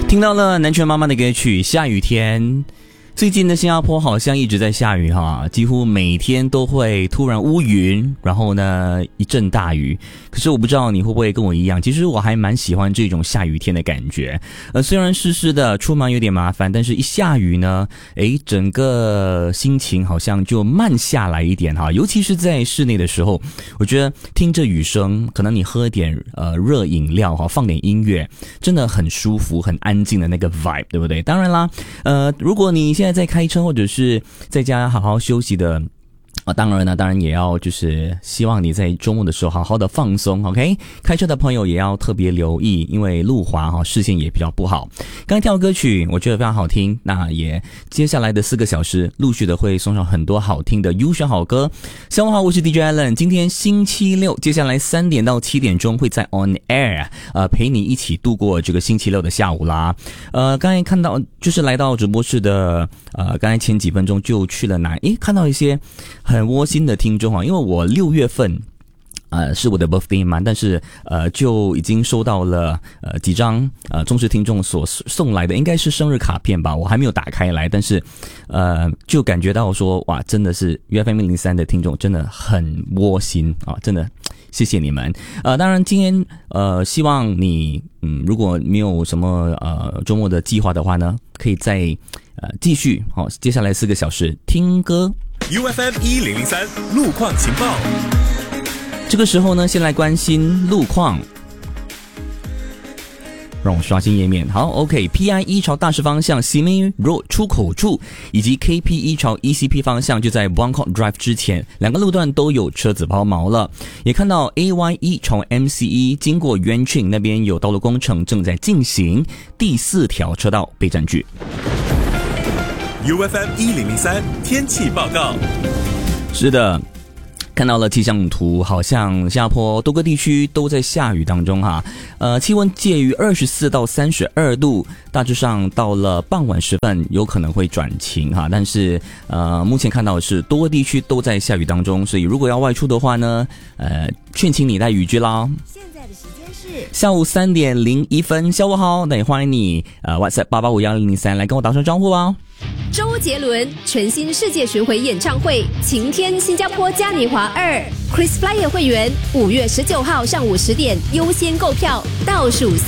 听到了南拳妈妈的歌曲《下雨天》。最近的新加坡好像一直在下雨哈，几乎每天都会突然乌云，然后呢一阵大雨。可是我不知道你会不会跟我一样，其实我还蛮喜欢这种下雨天的感觉。虽然湿湿的，出门有点麻烦，但是一下雨呢，整个心情好像就慢下来一点哈。尤其是在室内的时候，我觉得听着雨声，可能你喝点热饮料哈，放点音乐，真的很舒服，很安静的那个 vibe， 对不对？当然啦，如果你现在在开车或者是在家好好休息的当然也要就是希望你在周末的时候好好的放松 OK， 开车的朋友也要特别留意，因为路滑视线也比较不好。刚才跳的歌曲我觉得非常好听，那也接下来的4个小时陆续的会送上很多好听的优选好歌。下午好，我是 DJ Allen， 今天星期六，接下来3点到7点钟会在 On Air 陪你一起度过这个星期六的下午啦。刚才看到就是来到直播室的刚才前几分钟就去了看到一些很窝心的听众因为我6月份是我的 birthday 嘛，但是就已经收到了几张忠实听众所送来的，应该是生日卡片吧，我还没有打开来，但是就感觉到说哇，真的是 UFM103 的听众真的很窝心真的谢谢你们。当然今天希望你如果没有什么周末的计划的话呢，可以再继续接下来4个小时听歌。 UFM1003 路况情报。 这个时候呢，先来关心路况。让我刷新页面。好 OK， PI 朝大师方向 Simei Road 出口处以及 KP 朝 ECP 方向就在 Buangkok Drive 之前，2个路段都有车子抛锚了。也看到 AY 朝 MCE 经过元庆那边有道路工程正在进行，第4条车道被占据。 UFM1003 天气报告。 是的，看到了气象图，好像新加坡多个地区都在下雨当中哈。气温介于24到32度，大致上到了傍晚时分有可能会转晴哈。但是目前看到的是多个地区都在下雨当中，所以如果要外出的话呢，劝请你带雨具啦。现在的时间是下午3点01分。下午好，那也欢迎你WhatsApp 88511003来跟我打声招呼吧。 周杰伦全新世界巡回演唱会晴天新加坡嘉年华2 Chris Flyer 会员5月19号上午10点优先购票，倒数